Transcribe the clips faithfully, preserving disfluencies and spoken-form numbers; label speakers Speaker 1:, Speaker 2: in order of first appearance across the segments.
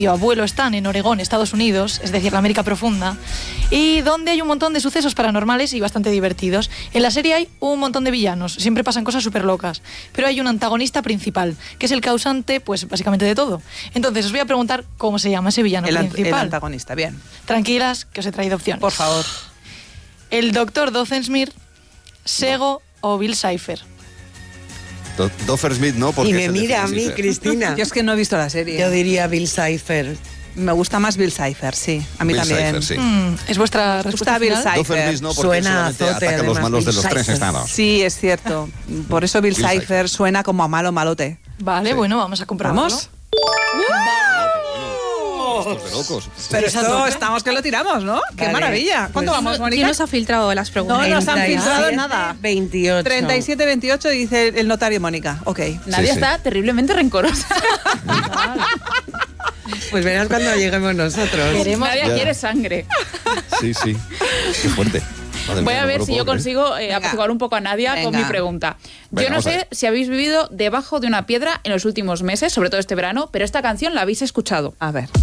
Speaker 1: abuelo están en Oregón, Estados Unidos, es decir, la América profunda, y donde hay un montón de sucesos paranormales y bastante divertidos. En la serie hay un montón de villanos, siempre pasan cosas súper locas, pero hay un antagonista principal, que es el causante, pues básicamente de todo. Entonces os voy a preguntar cómo se llama ese villano
Speaker 2: el
Speaker 1: principal.
Speaker 2: El antagonista, bien.
Speaker 1: Tranquilas, que os he traído opciones.
Speaker 2: Por favor.
Speaker 1: El doctor Doofenshmirtz, Sego no. o Bill Cipher.
Speaker 3: Doofenshmirtz no, porque
Speaker 4: y me mira a mí, Cristina.
Speaker 2: Yo es que no he visto la serie.
Speaker 4: Yo diría Bill Cipher.
Speaker 2: Me gusta más Bill Cipher, sí. A mí
Speaker 3: Bill
Speaker 2: también.
Speaker 3: Cipher, sí.
Speaker 1: Mm, ¿Es vuestra respuesta
Speaker 2: Bill
Speaker 1: final?
Speaker 2: Cipher.
Speaker 3: Doofenshmirtz no, porque
Speaker 4: Suena a
Speaker 3: solamente
Speaker 4: azote,
Speaker 3: ataca a los
Speaker 4: además,
Speaker 3: malos de
Speaker 4: Bill
Speaker 3: los tres
Speaker 4: Cipher.
Speaker 3: estados.
Speaker 2: Sí, es cierto. Por eso Bill,
Speaker 3: Bill
Speaker 2: Cipher,
Speaker 3: Cipher
Speaker 2: suena como a malo malote.
Speaker 1: Vale,
Speaker 3: Sí.
Speaker 1: bueno, vamos a comprobarlo.
Speaker 2: ¿Vamos?
Speaker 3: Estos de locos.
Speaker 2: Pero esto estamos que lo tiramos, ¿no? ¡Qué
Speaker 4: Vale.
Speaker 2: maravilla! ¿Cuánto
Speaker 4: Pues,
Speaker 2: vamos, Mónica?
Speaker 5: ¿Quién nos ha filtrado las preguntas?
Speaker 2: No nos han
Speaker 4: treinta y
Speaker 2: filtrado
Speaker 4: siete,
Speaker 2: nada.
Speaker 4: veintiocho.
Speaker 2: treinta y siete veintiocho dice el notario Mónica. Ok.
Speaker 5: Nadia
Speaker 3: Sí, sí.
Speaker 5: está terriblemente rencorosa.
Speaker 4: Pues verás cuando lleguemos nosotros.
Speaker 1: Queremos-
Speaker 5: Nadia
Speaker 3: Ya.
Speaker 5: quiere sangre.
Speaker 3: Sí, sí. Qué fuerte. Madre
Speaker 5: Voy
Speaker 3: mía,
Speaker 5: a
Speaker 3: no
Speaker 5: ver
Speaker 3: me lo
Speaker 5: si yo
Speaker 3: puedo creer.
Speaker 5: consigo eh,
Speaker 2: Venga.
Speaker 5: apaciguar un poco a Nadia con
Speaker 2: Venga.
Speaker 5: mi pregunta.
Speaker 3: Venga,
Speaker 5: Yo no
Speaker 3: vamos a
Speaker 5: sé
Speaker 3: ver.
Speaker 5: si habéis vivido debajo de una piedra en los últimos meses, sobre todo este verano, pero esta canción la habéis escuchado.
Speaker 2: A ver.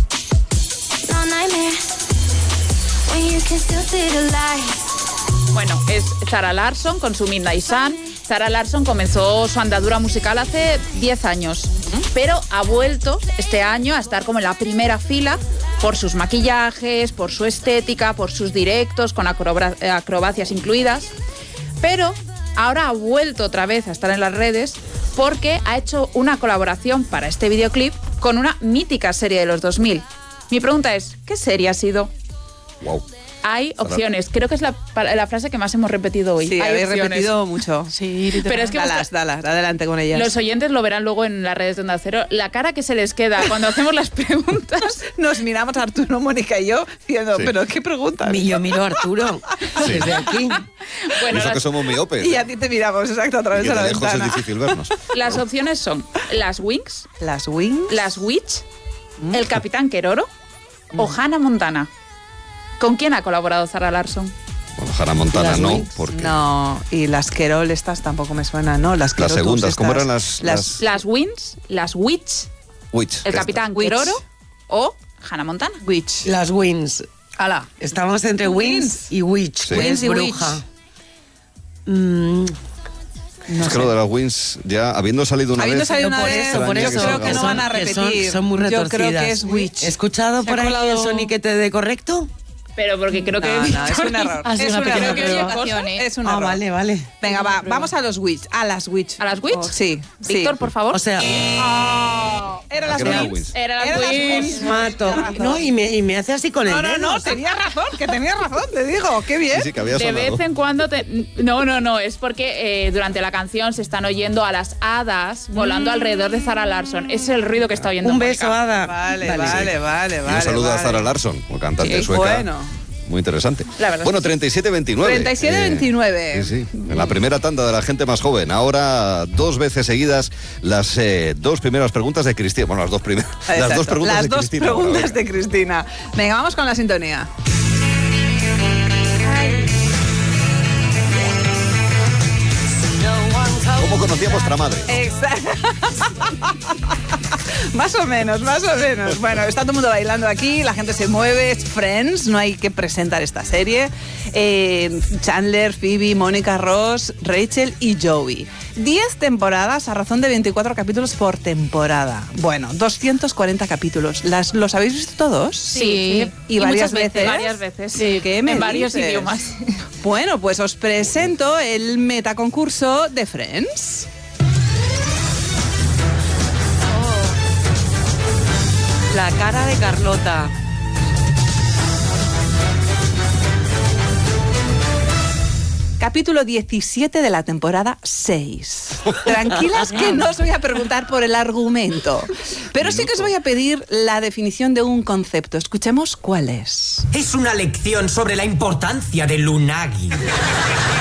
Speaker 5: Bueno, es Zara Larsson con su Midnight Sun. Zara Larsson comenzó su andadura musical hace diez años, pero ha vuelto este año a estar como en la primera fila por sus maquillajes, por su estética, por sus directos con acroba- acrobacias incluidas. Pero ahora ha vuelto otra vez a estar en las redes porque ha hecho una colaboración para este videoclip con una mítica serie de los dos mil. Mi pregunta es, ¿qué serie ha sido?
Speaker 3: Wow.
Speaker 5: Hay opciones. Creo que es la, la frase que más hemos repetido hoy.
Speaker 2: Sí,
Speaker 5: Hay
Speaker 2: habéis
Speaker 5: opciones.
Speaker 2: repetido mucho.
Speaker 1: Sí, literal.
Speaker 5: Pero es que
Speaker 2: Dalas, dalas, adelante con ellas.
Speaker 5: los oyentes lo verán luego en las redes de Onda Cero. La cara que se les queda cuando hacemos las preguntas.
Speaker 2: Nos miramos Arturo, Mónica y yo diciendo,
Speaker 3: Sí.
Speaker 2: ¿pero qué preguntas?
Speaker 4: Y yo miro a Arturo
Speaker 3: Sí.
Speaker 4: desde aquí.
Speaker 3: Y
Speaker 5: Bueno,
Speaker 3: eso que
Speaker 5: las,
Speaker 3: somos miopes.
Speaker 2: Y a ti te miramos, exacto, a
Speaker 3: Y
Speaker 2: través
Speaker 3: que
Speaker 2: de la
Speaker 3: de lejos es
Speaker 2: ventana.
Speaker 3: difícil vernos.
Speaker 5: las opciones son las Wings,
Speaker 2: Las Wings.
Speaker 5: las Witch, el Capitán Queroro o Hannah Montana. ¿Con quién ha colaborado Zara Larsson?
Speaker 3: Bueno, Hannah Montana
Speaker 4: Las
Speaker 3: no,
Speaker 4: Wings.
Speaker 3: porque...
Speaker 2: No, y las Querol estas tampoco me suenan, ¿no? Las,
Speaker 3: Las
Speaker 2: Querotus
Speaker 3: segundas, ¿cómo
Speaker 2: estas.
Speaker 3: eran las- las-
Speaker 5: Las Wings, las Witch,
Speaker 3: Witch.
Speaker 5: el
Speaker 3: esta.
Speaker 5: Capitán
Speaker 2: Witch.
Speaker 5: Queroro o Hannah Montana.
Speaker 2: Witch.
Speaker 4: Las Wins.
Speaker 2: Ala.
Speaker 4: Estamos entre Wins y Witch,
Speaker 3: Sí.
Speaker 4: que
Speaker 2: Wins
Speaker 4: es
Speaker 2: y
Speaker 4: bruja. Mm,
Speaker 3: es que lo de las Wins, ya habiendo salido una
Speaker 2: Habiendo
Speaker 3: vez...
Speaker 2: salido
Speaker 4: pero
Speaker 2: una
Speaker 4: por
Speaker 2: vez,
Speaker 4: eso, por
Speaker 3: extraña
Speaker 4: eso.
Speaker 3: que
Speaker 2: creo
Speaker 3: salga
Speaker 2: que no
Speaker 3: otra.
Speaker 2: van a
Speaker 4: que son-
Speaker 2: repetir.
Speaker 4: Son, muy
Speaker 2: Yo
Speaker 4: retorcidas.
Speaker 2: creo que es Witch.
Speaker 4: ¿He escuchado
Speaker 5: Se ha
Speaker 4: por ahí
Speaker 5: colado-
Speaker 4: el soniquete de correcto?
Speaker 5: Pero porque creo que...
Speaker 2: No, no, es un error.
Speaker 1: Ha sido
Speaker 2: Es
Speaker 1: una
Speaker 2: un
Speaker 1: pequeña
Speaker 2: error.
Speaker 1: prueba.
Speaker 2: Es un
Speaker 4: Ah,
Speaker 2: error.
Speaker 4: vale, vale.
Speaker 2: Venga, va, vamos a los Witch. A las Witch.
Speaker 5: ¿A las Witch?
Speaker 2: Oh, sí.
Speaker 5: Víctor,
Speaker 2: sí.
Speaker 5: por favor.
Speaker 4: O sea,
Speaker 2: Oh, era
Speaker 3: ¿A
Speaker 2: las
Speaker 3: qué era
Speaker 2: Wings.
Speaker 3: Wings?
Speaker 5: Era las
Speaker 2: Era las
Speaker 5: Wings.
Speaker 2: Wings.
Speaker 4: mato. No, y me, y me hace así con el
Speaker 2: No, no,
Speaker 4: dedo.
Speaker 2: no, tenías razón, que tenías razón, te digo. Qué bien.
Speaker 3: Sí, sí, que había
Speaker 5: De
Speaker 3: sonado.
Speaker 5: vez en cuando te... No, no, no, es porque eh, durante la canción se están oyendo a las hadas volando alrededor de Zara Larsson. Ese es el ruido que está oyendo
Speaker 4: Un
Speaker 5: Mónica.
Speaker 4: beso, Ada.
Speaker 2: Vale, vale, vale,
Speaker 3: Y
Speaker 2: vale.
Speaker 3: un saludo a
Speaker 2: vale.
Speaker 3: Zara Larsson, como cantante
Speaker 2: Qué
Speaker 3: sueca.
Speaker 2: bueno.
Speaker 3: Muy interesante.
Speaker 5: La verdad
Speaker 3: Bueno,
Speaker 5: es que
Speaker 3: treinta y siete veintinueve.
Speaker 2: treinta y siete veintinueve.
Speaker 3: sí, sí. En la primera tanda de la gente más joven. Ahora, dos veces seguidas, las eh, dos primeras preguntas de Cristina. Bueno, las dos primeras. Las
Speaker 2: Exacto.
Speaker 3: dos preguntas
Speaker 2: Las
Speaker 3: de
Speaker 2: dos
Speaker 3: Cristina.
Speaker 2: preguntas
Speaker 3: Bueno,
Speaker 2: de Cristina. Venga, vamos con la sintonía.
Speaker 3: ¿Cómo conocía vuestra madre?
Speaker 2: Exacto. Más o menos, más o menos. Bueno, está todo el mundo bailando aquí, la gente se mueve, es Friends, no hay que presentar esta serie. Eh, Chandler, Phoebe, Mónica, Ross, Rachel y Joey. diez temporadas a razón de veinticuatro capítulos por temporada. Bueno, doscientos cuarenta capítulos. ¿Las, ¿Los habéis visto todos?
Speaker 5: Sí.
Speaker 2: ¿Y, varias
Speaker 5: muchas
Speaker 2: veces?
Speaker 5: Varias veces.
Speaker 2: Sí, ¿qué me
Speaker 5: en varios
Speaker 2: dices?
Speaker 5: idiomas.
Speaker 2: Bueno, pues os presento el metaconcurso de Friends.
Speaker 4: La cara de Carlota.
Speaker 2: Capítulo diecisiete de la temporada seis. Tranquilas que no os voy a preguntar por el argumento, pero sí que os voy a pedir la definición de un concepto. Escuchemos cuál es.
Speaker 6: Es una lección sobre la importancia del unagi.